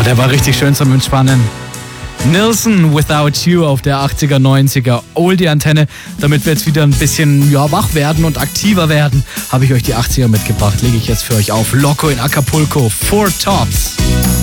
der war richtig schön zum Entspannen. Nilsson, Without You auf der 80er, 90er Oldie-Antenne. Damit wir jetzt wieder ein bisschen wach werden und aktiver werden, habe ich euch die 80er mitgebracht. Lege ich jetzt für euch auf. Loco in Acapulco, Four Tops.